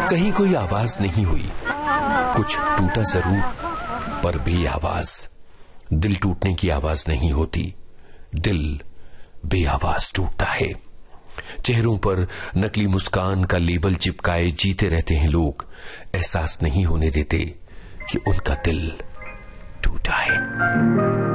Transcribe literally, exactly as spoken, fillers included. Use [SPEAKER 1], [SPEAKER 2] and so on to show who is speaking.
[SPEAKER 1] कहीं कोई आवाज नहीं हुई, कुछ टूटा जरूर पर बेआवाज। दिल टूटने की आवाज नहीं होती, दिल बेआवाज टूटता है। चेहरों पर नकली मुस्कान का लेबल चिपकाए जीते रहते हैं लोग, एहसास नहीं होने देते कि उनका दिल टूटा है।